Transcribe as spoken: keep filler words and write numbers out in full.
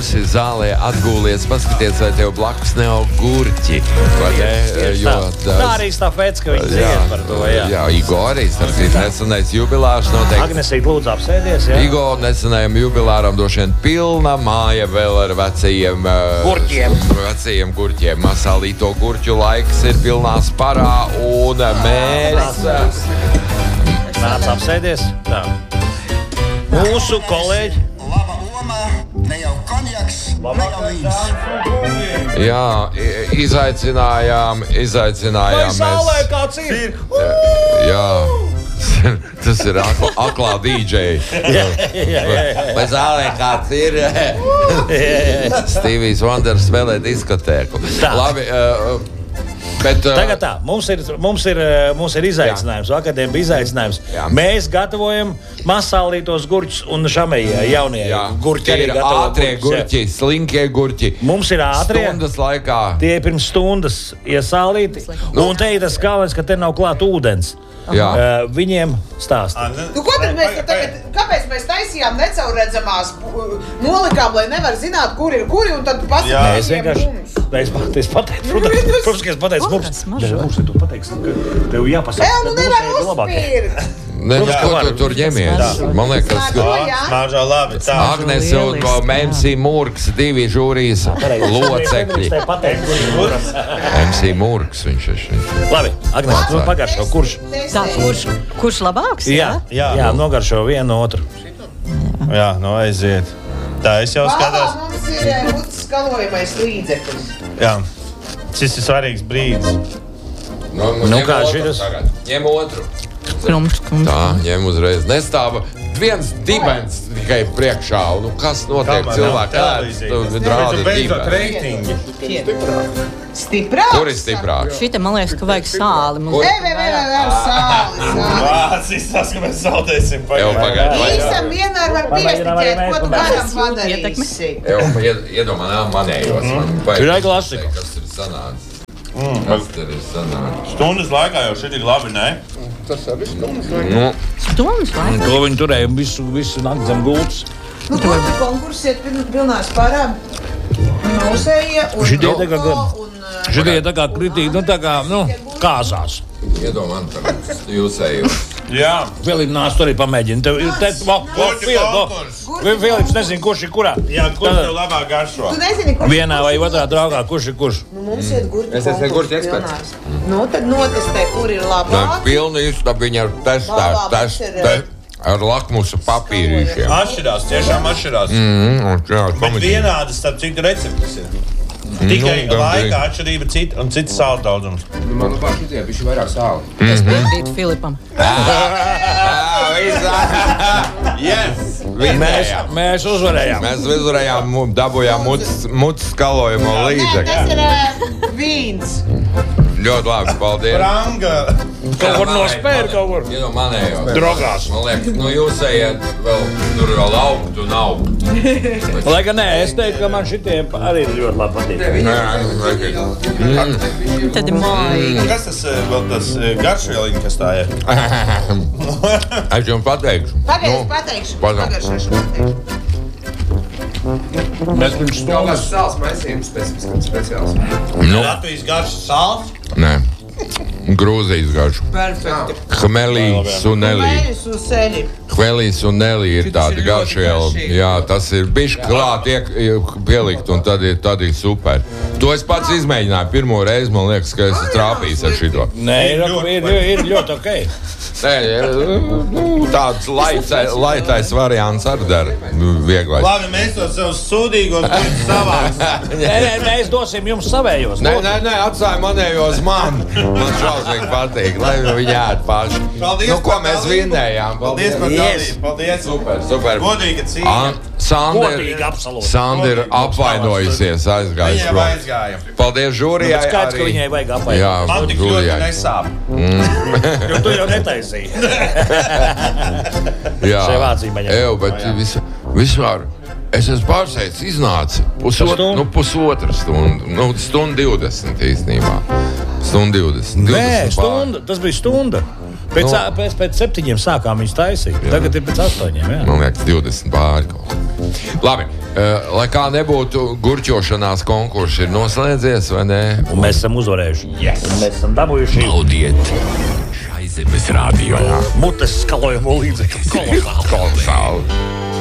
klusi zālē atgūlies, paskaties, vai tev blakus neaug gurķi. Vai ne? Jo, tā, tā arī stafets, ka viņi dzied par to, jā. Jā, Igo arī, starp citu, nesenais jubilārs noteikti. Agnesīt, lūdzu, apsēdies, jā. Igo nesenajam jubilāram droši vien pilna māja vēl ar vecajiem gurķiem. Vecajiem gurķiem. Masālīto gurķu laiks ir pilnā sparā, un mēs... Nāc apsēdies. Tā. Mūsu kolēģi. Laba oma, ne jau konjaks, ne jau vīns. Jā, izaicinājām, izaicinājām Vai saulē kāds ir? Jā, tas ir akla, aklā dīdžeja. Vai zālē kāds ir? Stevijs Wonders spēlē diskotēku. Labi, uh, bet... Uh, Tagad tā, mums ir, mums ir, mums ir izaicinājums, vakardien bija izaicinājums. Jā. Mēs gatavojam masālītos gurķus un šamējie jaunie gurķi. Tie ir ātrie gurķi, slinkie gurķi. Mums ir ātrie. Stundas laikā. Tie ir pirms stundas iesālīti. Nu. Un te ir tas galvenais, ka te nav klāt ūdens. Uh, viņiem stāst. Nu, ko tad mēs tagad, kāpēc mēs taisījām necaurredzamās nolikām, lai nevar zināt, kur ir kuri, un tad pasakām viņiem mums? Es pateicu, protams, ka es pateicu mums. Mums ir tu pateiksi, ka tev jāpasaka. Jā, nu nevar uzpirkt. Ne, nu, ko tu tur ņemies? Man liekas, ka Smaržo labi. Agnes un M C Murks, divi žūrijas locekļi. M C Murks, viņš ir. Labi, Agnes, tu pagaršo, kurš? Tā, kurš, kurš labāks? Jā, jā, jā, nogaršo vienu otru. Jā, nu aiziet. Tā, es jau skatās. Valā, mums ir mutes skalojamais līdzeklis. Jā, šis ir svarīgs brīdis. Nu, nu kā šitas? Ņem otru. Krums, krums. Tā, ņem uzreiz. Nestāva viens dibens tikai priekšā. Nu, kas notiek cilvēkā? Tu rādi dibeni. Stiprāk? Kur ir stiprāk? Šita, man liekas, ka vajag sāli. Nē, nē, nē, nē, sāli. Vārds izsās, ka mēs zaudēsim. Jau pagaid. Īsam vienmēr var piestiķēt, ko tu garam padarīsi. Jau iedomā manējos. Turai klasiku. Kas ir sanācis? Kas tur ir sanācis? Stundas laikā jau šeit ir labi, ne? Tas arī stundas laikā. Stundas laikā? To viņi turēja visu, visu nakti zem gultas. Nu, ko tu konkursi iet pilnā spārā? Mūsējie un Šitie tā kā gan. un... Šitie tā kā kritīgi, nu tā kā, nu, kāzās. Iedomā, tagad jūsējos. Jā. Filips nāc tur arī pamēģina. Tev, te, va, va, Filips, Filips nezin, kurš ir kurā. Jā, kurš tev labāk garšo? Tu nezini, kurš Vienā vai otrā draugā, kurš ir kurš. Nu, mums iet gurķi Es esmu gurķi konkursi eksperts. pilnās. Nu, tad notestē, kur ir Nē, labāk. pilnu istabu viņi ar testēt, Labāk test, ir, te, ar lakmusu papīrīšiem. Atšķirās, tiešām atšķirās. Mm, un jā, Bet komiķi. vienādas, starp citu, receptes ir. Tikai Nu, laika atšķirība cita un cits sāla daudzums. Manuprāt, šitie bišķi vairāk sāli. Es piekrītu Filipam. Yes! Mēs, mēs uzvarējām. Mēs uzvarējām, mu- dabūjām muts, muts skalojamo Nē, līdzekļu. tas ir uh, vīns. Ļoti labi, paldies. Franga. Kaut kur nospēr, kaut kur. Iedo manējos. Drogās. Man liekas, nu jūs ejat vēl, tur vēl augt un augt. Lai gan nē, es teiktu, ka man šitie arī ļoti labi patīk. Nē, vajag. Mm. Tad ir maigi. Kas tas eh, vēl tas eh, garšvieliņ, kas tā ir? Es jums pateikšu. Pagaid, Nu, es pateikšu. paga- Pagaršošu pateikšu. Mēs pirms Galvās stundas. sāls maisījums specifisks speciāls. Nu, Latvijas garšas sāls? nē. Grūzijas garšu. Perfekti. Hmelī, sunelī. Mēļus uz seļi. Hmelī, sunelī ir tāda ir ļoti garšviela. garšīgi. Jā, tas ir bišķi klāt iek, pielikt un tad ir, tad ir super. To es pats izmēģināju pirmo reizi, man liekas, ka esmu trāpījis ar šito. Nē, ir, ir, ir, ir ļoti ok. Nē, nu, tāds laitais, laitais variants arī dara. Vieglais. Labi, mēs to savus sūdīgos kurus savās. Nē, nē, mēs dosim jums savējos. Nē, nē, nē, atstāj manējos man. Man šausmīgi patīk, lai viņi ēd paši. Paldies Nu, ko par mēs dalību. vinnējām? Paldies par Yes. dalību. Paldies. Super, super. Godīga cīņa. An- Sanda ir- Godīgi, absolūti. Sanda ir Godīgi. apvainojusies, aizgājis Viņai prom. aizgāja. Paldies žūrijai. Bet skaidrs, ka arī. viņai vajag apvainot. Jā, Man tik ļoti žūrijai. nesāp. Jo tu jau netaisīji. Jā, Šai vācīmaņai. Eju, bet vis, vispār es esmu pārsteigts, iznāca pusot, stundu? nu, pusotra stunda, nu, stunda divdesmit īstenībā. Stunda divdesmit. Nē, divdesmit stunda. Tas bija stunda. Pēc, Nu. pēc, pēc septiņiem sākām viņus taisīt. Tagad ir pēc astoņiem. Jā. Man liekas, divdesmit pāri kaut kā. Labi, Uh, lai kā nebūtu, gurķošanās konkurss ir noslēdzies, vai ne? Un mēs esam uzvarējuši. Yes. Un mēs esam dabūjuši Baudiet šai zemes rādio. mutes skalojumu līdzekļu. Kolosāli. Kolosāli.